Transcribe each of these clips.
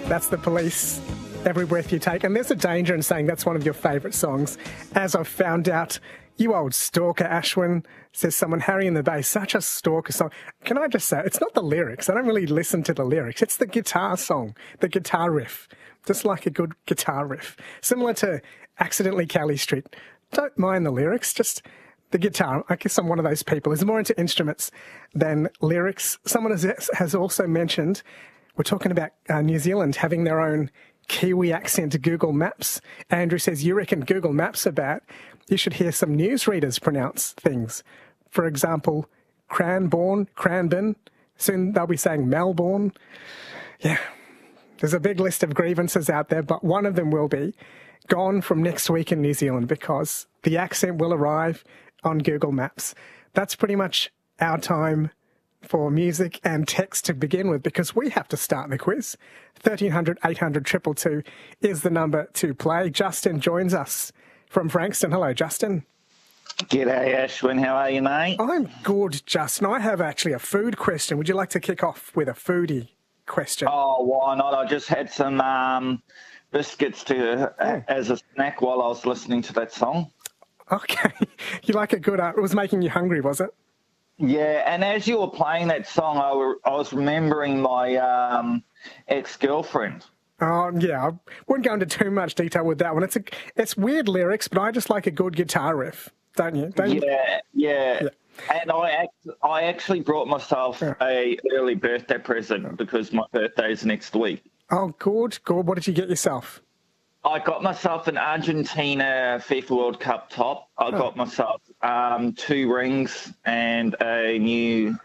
That's The Police, Every Breath You Take. And there's a danger in saying that's one of your favourite songs. As I've found out, you old stalker, Ashwin, says someone, Harry in the Bay, such a stalker song. Can I just say, it's not the lyrics. I don't really listen to the lyrics. It's the guitar song, the guitar riff. Just like a good guitar riff. Similar to Accidentally Cali Street. Don't mind the lyrics, just the guitar. I guess I'm one of those people who's more into instruments than lyrics. Someone has also mentioned, we're talking about New Zealand having their own Kiwi accent to Google Maps. Andrew says, you reckon Google Maps are bad? You should hear some newsreaders pronounce things. For example, Cranbourne. Soon they'll be saying Melbourne. Yeah, there's a big list of grievances out there, but one of them will be gone from next week in New Zealand because the accent will arrive on Google Maps. That's pretty much our time for music and text to begin with because we have to start the quiz. 1300 800 222 is the number to play. Justin joins us from Frankston. Hello, Justin. G'day, Ashwin. How are you, mate? I'm good, Justin. I have actually a food question. Would you like to kick off with a foodie question? Oh, why not? I just had some biscuits as a snack while I was listening to that song. Okay. You like a good... it was making you hungry, was it? Yeah, and as you were playing that song, I was remembering my ex-girlfriend. Oh, yeah. I wouldn't go into too much detail with that one. It's weird lyrics, but I just like a good guitar riff, don't you? Yeah. And I actually brought myself a early birthday present because my birthday is next week. Oh, good. What did you get yourself? I got myself an Argentina FIFA World Cup top. I got myself 2 rings and a new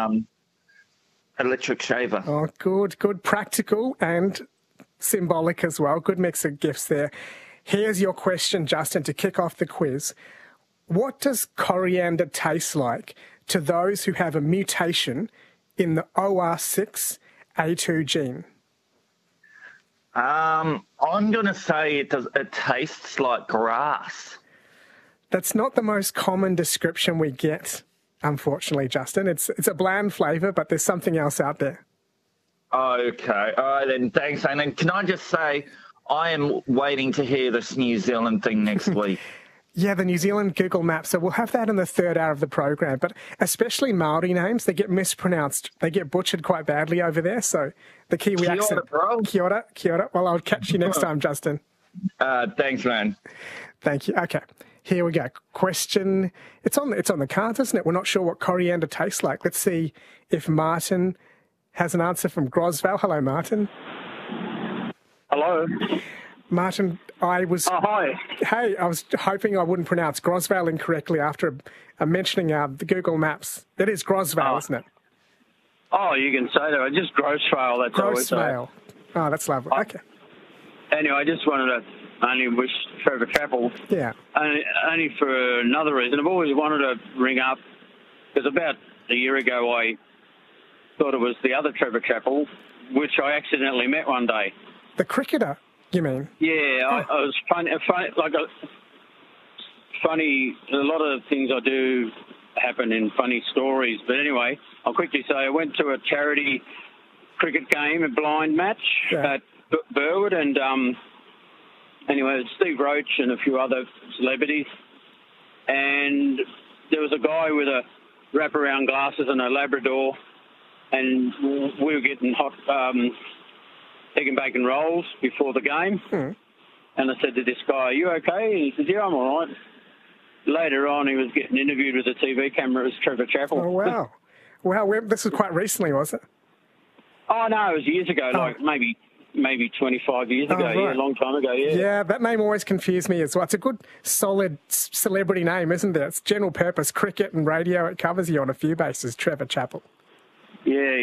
electric shaver. Oh, good. Practical and symbolic as well. Good mix of gifts there. Here's your question, Justin, to kick off the quiz. What does coriander taste like to those who have a mutation in the OR6A2 gene? I'm going to say it tastes like grass. That's not the most common description we get, unfortunately, Justin. It's a bland flavour, but there's something else out there. Okay. All right, then. Thanks. And then can I just say I am waiting to hear this New Zealand thing next week. Yeah, the New Zealand Google Maps. So we'll have that in the third hour of the program. But especially Māori names, they get mispronounced. They get butchered quite badly over there. So the Kiwi accent. Bro. Kia ora. Well, I'll catch you next time, Justin. Thanks, man. Thank you. Okay, here we go. Question. It's on the cards, isn't it? We're not sure what coriander tastes like. Let's see if Martin has an answer from Grosvale. Hello, Martin. Hello. Martin, I was... Oh, hi. Hey, I was hoping I wouldn't pronounce Grosvale incorrectly after mentioning the Google Maps. It is Grosvale, isn't it? Oh, you can say that. Just Grosvale, that's all we say. Grosvale. Oh, that's lovely. Okay. Anyway, I just wanted to only wish Trevor Chappell. Yeah. Only for another reason. I've always wanted to ring up, because about a year ago I thought it was the other Trevor Chappell, which I accidentally met one day. The cricketer, you mean? Yeah, I was funny. A lot of things I do happen in funny stories. But anyway, I'll quickly say I went to a charity cricket game, a blind match at Burwood, and anyway, Steve Roach and a few other celebrities. And there was a guy with a wraparound glasses and a Labrador, and we were getting hot egg and bacon rolls before the game. And I said to this guy, "Are you okay?" And he said, "Yeah, I'm all right." Later on, he was getting interviewed with a TV camera as Trevor Chappell. Oh, wow. Wow, this was quite recently, was it? Oh, no, it was years ago, like maybe 25 years ago, right. Yeah, a long time ago, yeah. Yeah, that name always confused me as well. It's a good, solid celebrity name, isn't it? It's general purpose cricket and radio. It covers you on a few bases, Trevor Chappell. Yeah,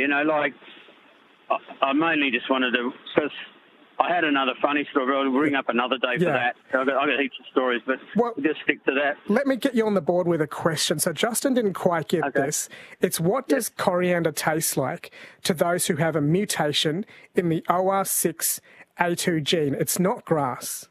I mainly just wanted to, because I had another funny story. I'll bring up another day for that. I've got heaps of stories, but we'll just stick to that. Let me get you on the board with a question. So Justin didn't quite get this. It's what does coriander taste like to those who have a mutation in the OR6A2 gene? It's not grass.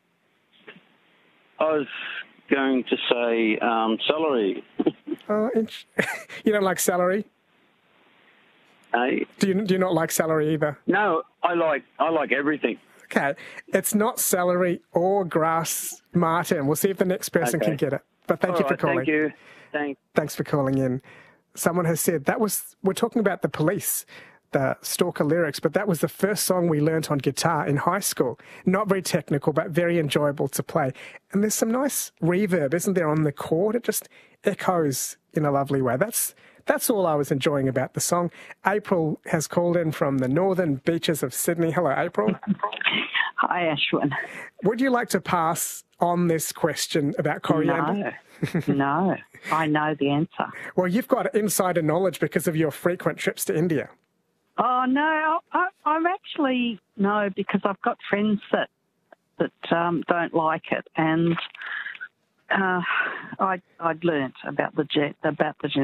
I was going to say celery. You don't like celery? Do you not like celery either? No, I like everything. Okay, it's not celery or grass, Martin. We'll see if the next person can get it. But thank you for calling. Thank you. Thanks for calling in. Someone has said we're talking about The Police, the Stalker lyrics, but that was the first song we learnt on guitar in high school. Not very technical, but very enjoyable to play. And there's some nice reverb, isn't there, on the chord? It just echoes in a lovely way. That's all I was enjoying about the song. April has called in from the northern beaches of Sydney. Hello, April. Hi, Ashwin. Would you like to pass on this question about coriander? No, I know the answer. Well, you've got insider knowledge because of your frequent trips to India. Oh, no, I'm actually, no, because I've got friends that don't like it, and I'd learnt about the